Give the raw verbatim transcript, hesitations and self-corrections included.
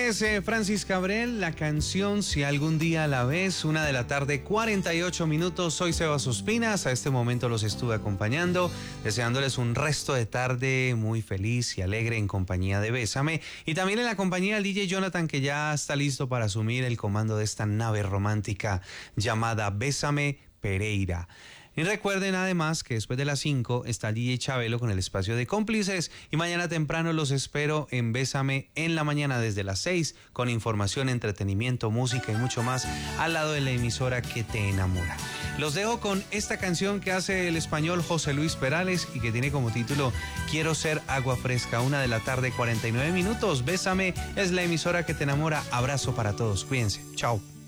es eh, Francis Cabrel, la canción Si algún día la ves, una de la tarde, cuarenta y ocho minutos. Soy Sebas Ospinas, a este momento los estuve acompañando, deseándoles un resto de tarde muy feliz y alegre en compañía de Bésame, y también en la compañía del D J Jonathan, que ya está listo para asumir el comando de esta nave romántica llamada Bésame Pereira. Y recuerden además que después de las cinco está el D J Chabelo con el espacio de cómplices, y mañana temprano los espero en Bésame en la mañana desde las seis con información, entretenimiento, música y mucho más al lado de la emisora que te enamora. Los dejo con esta canción que hace el español José Luis Perales y que tiene como título Quiero ser agua fresca, una de la tarde, cuarenta y nueve minutos. Bésame es la emisora que te enamora. Abrazo para todos, cuídense, chao.